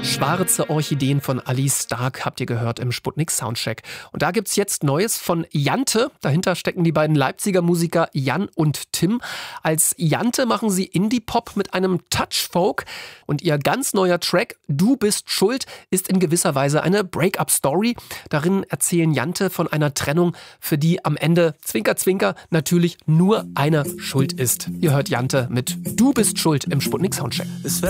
Schwarze Orchideen von Alice Stark habt ihr gehört im Sputnik Soundcheck. Und da gibt's jetzt Neues von Jante. Dahinter stecken die beiden Leipziger Musiker Jan und Tim. Als Jante machen sie Indie-Pop mit einem Touch-Folk. Und ihr ganz neuer Track Du bist schuld ist in gewisser Weise eine Break-up-Story. Darin erzählen Jante von einer Trennung, für die am Ende, Zwinker, Zwinker, natürlich nur einer schuld ist. Ihr hört Jante mit Du bist schuld im Sputnik Soundcheck.